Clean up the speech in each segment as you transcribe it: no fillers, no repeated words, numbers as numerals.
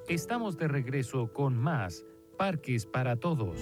Estamos de regreso con más Parques para Todos.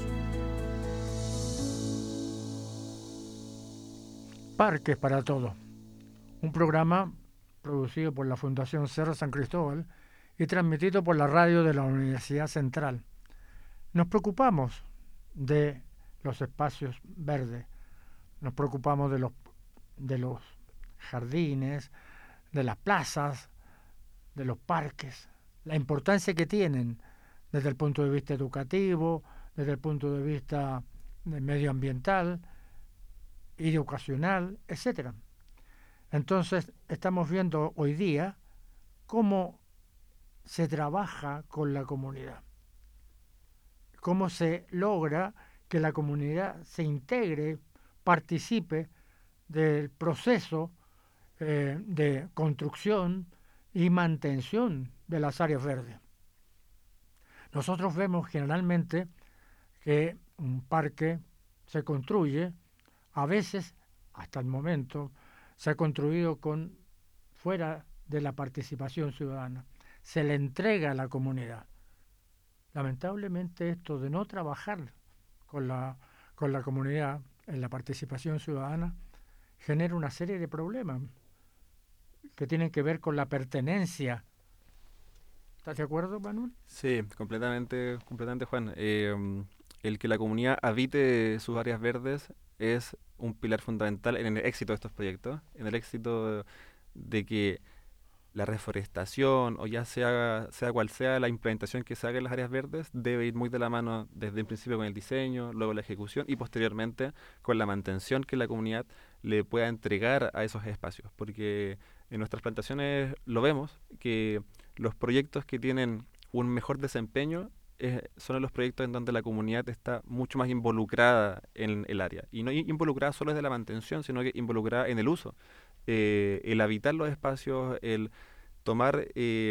Parques para Todos, un programa producido por la Fundación Cerro San Cristóbal y transmitido por la radio de la Universidad Central. Nos preocupamos de los espacios verdes, nos preocupamos de los jardines, de las plazas, de los parques, la importancia que tienen desde el punto de vista educativo, desde el punto de vista medioambiental, educacional, etcétera. Entonces, estamos viendo hoy día cómo se trabaja con la comunidad, cómo se logra que la comunidad se integre, participe del proceso de construcción y mantención de las áreas verdes. Nosotros vemos generalmente que un parque se construye, a veces, hasta el momento, se ha construido fuera de la participación ciudadana. Se le entrega a la comunidad. Lamentablemente esto de no trabajar con la comunidad en la participación ciudadana genera una serie de problemas que tienen que ver con la pertenencia. ¿Estás de acuerdo, Manuel? Sí, completamente, Juan. El que la comunidad habite sus áreas verdes es un pilar fundamental en el éxito de estos proyectos, en el éxito de que la reforestación o ya sea cual sea la implementación que se haga en las áreas verdes debe ir muy de la mano desde el principio con el diseño, luego la ejecución y posteriormente con la mantención que la comunidad le pueda entregar a esos espacios. Porque en nuestras plantaciones lo vemos que los proyectos que tienen un mejor desempeño son los proyectos en donde la comunidad está mucho más involucrada en el área. Y no involucrada solo desde la mantención, sino que involucrada en el uso. El habitar los espacios, el tomar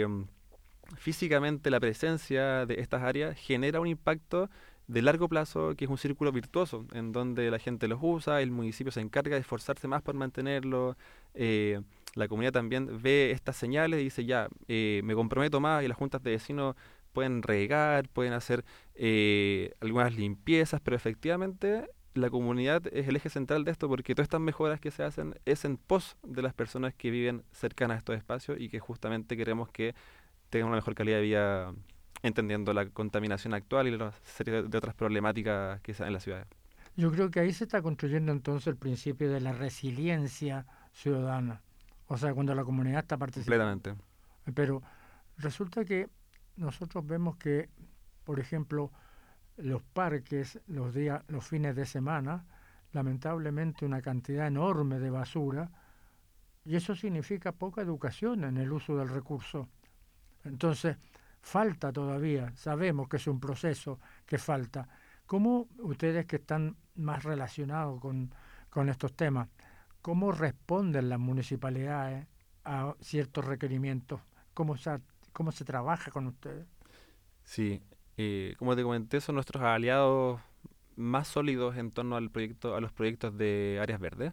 físicamente la presencia de estas áreas genera un impacto de largo plazo que es un círculo virtuoso en donde la gente los usa, el municipio se encarga de esforzarse más por mantenerlo, la comunidad también ve estas señales y dice ya, me comprometo más y las juntas de vecinos pueden regar, pueden hacer algunas limpiezas, pero efectivamente la comunidad es el eje central de esto porque todas estas mejoras que se hacen es en pos de las personas que viven cercanas a estos espacios y que justamente queremos que tengan una mejor calidad de vida entendiendo la contaminación actual y la serie de otras problemáticas que se dan en las ciudades. Yo creo que ahí se está construyendo entonces el principio de la resiliencia ciudadana, o sea, cuando la comunidad está participando. Completamente. Pero resulta que nosotros vemos que, por ejemplo, los parques, los fines de semana, lamentablemente una cantidad enorme de basura, y eso significa poca educación en el uso del recurso. Entonces, falta todavía, sabemos que es un proceso que falta. ¿Cómo ustedes que están más relacionados con estos temas, cómo responden las municipalidades a ciertos requerimientos? ¿Cómo se trabaja con ustedes? Sí, como te comenté, son nuestros aliados más sólidos en torno a los proyectos de áreas verdes.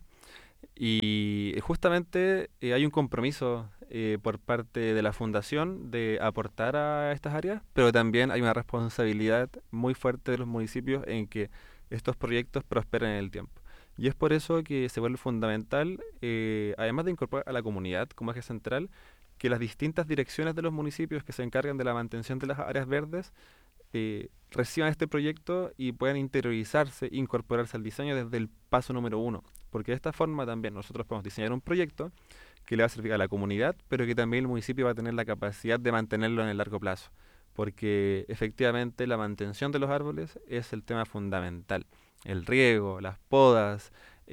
Y justamente hay un compromiso por parte de la fundación de aportar a estas áreas, pero también hay una responsabilidad muy fuerte de los municipios en que estos proyectos prosperen en el tiempo. Y es por eso que se vuelve fundamental, además de incorporar a la comunidad como eje central, que las distintas direcciones de los municipios que se encargan de la mantención de las áreas verdes reciban este proyecto y puedan interiorizarse, incorporarse al diseño desde el paso número uno. Porque de esta forma también nosotros podemos diseñar un proyecto que le va a servir a la comunidad, pero que también el municipio va a tener la capacidad de mantenerlo en el largo plazo. Porque efectivamente la mantención de los árboles es el tema fundamental. El riego, las podas,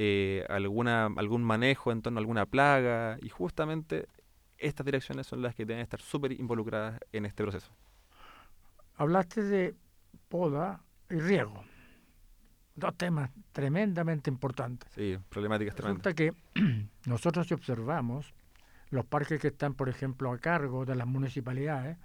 algún manejo en torno a alguna plaga, y justamente estas direcciones son las que deben estar súper involucradas en este proceso. Hablaste de poda y riego, dos temas tremendamente importantes. Sí, problemáticas tremendas. Resulta que nosotros si observamos los parques que están, por ejemplo, a cargo de las municipalidades,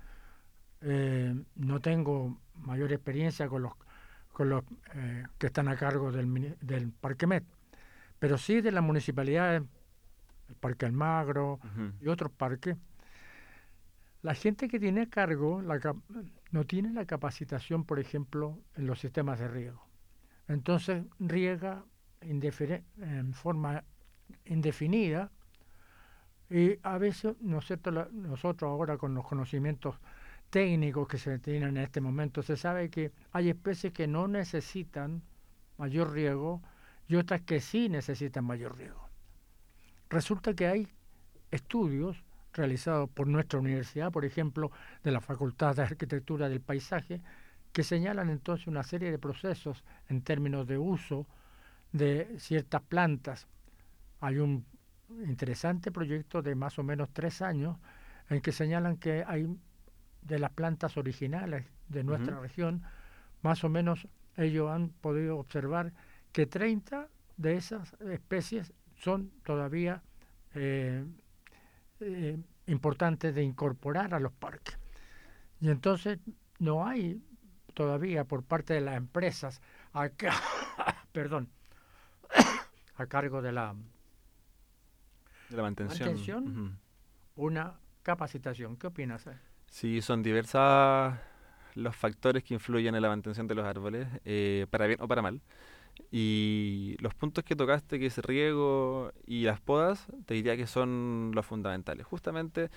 no tengo mayor experiencia con los que están a cargo del Parque Met, pero sí de las municipalidades, el Parque Almagro Ujú. y otros parques. La gente que tiene a cargo no tiene la capacitación, por ejemplo, en los sistemas de riego. Entonces riega en forma indefinida y a veces, ¿no es cierto?, nosotros ahora con los conocimientos técnicos que se tienen en este momento, se sabe que hay especies que no necesitan mayor riego y otras que sí necesitan mayor riego. Resulta que hay estudios realizados por nuestra universidad, por ejemplo, de la Facultad de Arquitectura del Paisaje, que señalan entonces una serie de procesos en términos de uso de ciertas plantas. Hay un interesante proyecto de más o menos 3 años en que señalan que hay de las plantas originales de nuestra Ujú. región, más o menos ellos han podido observar que 30 de esas especies son todavía eh, importantes de incorporar a los parques. Y entonces no hay todavía por parte de las empresas acá, perdón, a cargo de la De la mantención. mantención, Ujú. una capacitación. ¿Qué opinas? Sí, son diversas los factores que influyen en la mantención de los árboles, para bien o para mal. Y los puntos que tocaste, que es riego y las podas, te diría que son los fundamentales. Justamente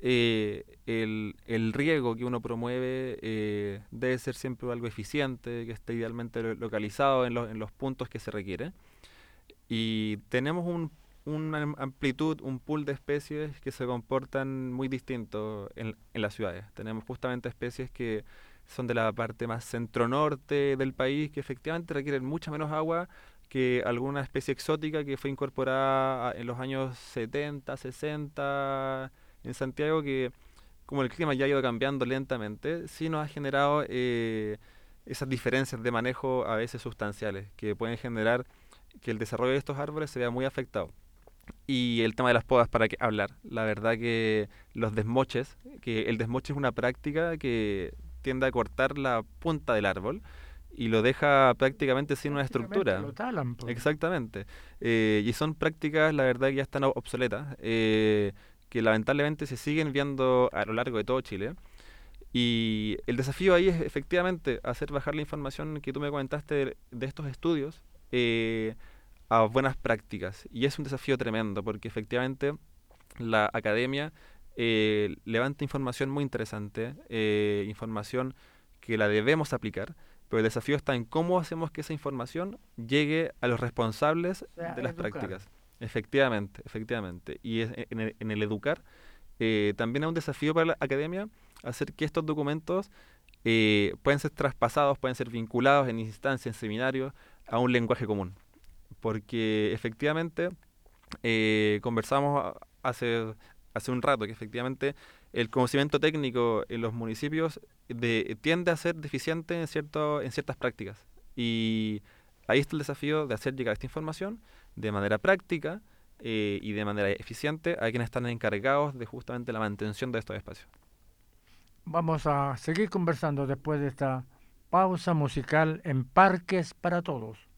el riego que uno promueve debe ser siempre algo eficiente, que esté idealmente localizado en los puntos que se requiere. Y tenemos una amplitud, un pool de especies que se comportan muy distinto en las ciudades. Tenemos justamente especies que son de la parte más centro-norte del país, que efectivamente requieren mucha menos agua que alguna especie exótica que fue incorporada en los años 70, 60 en Santiago, que como el clima ya ha ido cambiando lentamente, sí nos ha generado esas diferencias de manejo a veces sustanciales, que pueden generar que el desarrollo de estos árboles se vea muy afectado. Y el tema de las podas, para qué hablar. La verdad que los desmoches, que el desmoche es una práctica que tiende a cortar la punta del árbol y lo deja prácticamente sin una Prácticamente estructura. lo talan, pues. Exactamente. Y son prácticas, la verdad, que ya están obsoletas, que lamentablemente se siguen viendo a lo largo de todo Chile. Y el desafío ahí es efectivamente hacer bajar la información que tú me comentaste de estos estudios a buenas prácticas. Y es un desafío tremendo porque efectivamente la academia levanta información muy interesante, información que la debemos aplicar, pero el desafío está en cómo hacemos que esa información llegue a los responsables O sea, de las educar. prácticas. Efectivamente, efectivamente. Y en el educar también es un desafío para la academia hacer que estos documentos pueden ser traspasados, pueden ser vinculados en instancias, en seminarios, a un lenguaje común. Porque efectivamente conversamos hace un rato que efectivamente el conocimiento técnico en los municipios tiende a ser deficiente en ciertas prácticas. Y ahí está el desafío de hacer llegar esta información de manera práctica y de manera eficiente a quienes están encargados de justamente la mantención de estos espacios. Vamos a seguir conversando después de esta pausa musical en Parques para Todos.